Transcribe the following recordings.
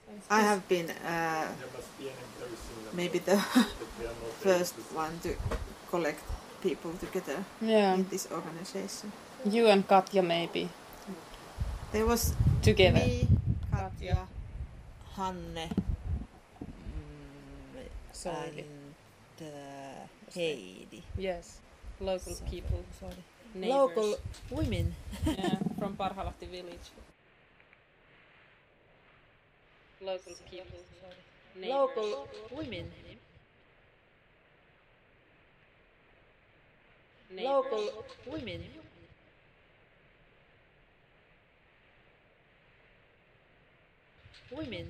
I have been maybe the first one to collect people together in this organization. You and Katja maybe. There was together. Me, Katja, Hanne, and Heidi. Yes, local people. Neighbors. Local women. Yeah, from Parhalahti village. Local people. Neighbors. Local women. Neighbors. Local women. Women.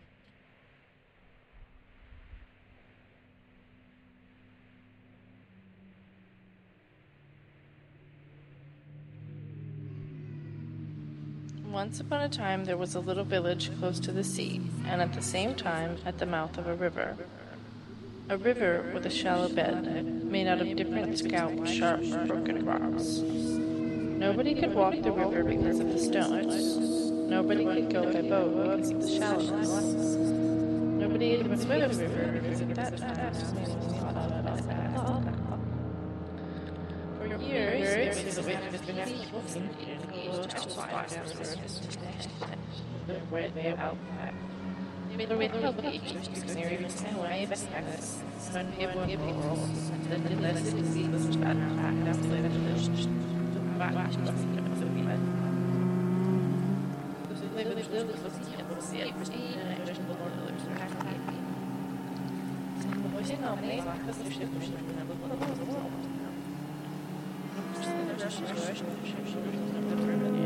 Once upon a time there was a little village close to the sea, and at the same time at the mouth of a river. A river with a shallow bed, made out of different scout, sharp, broken rocks. Nobody could walk the river because of the stones. Nobody could go by boat because of the shallowness. Nobody even swim the river because at that time for years there was a witness close to the way out. They were public because they were way best practice. When people give people the less disease was bad after they finished. Back to the they were the able to see it pristine and just the Lord was practically. Właśnie no, mnie to się puści na the world.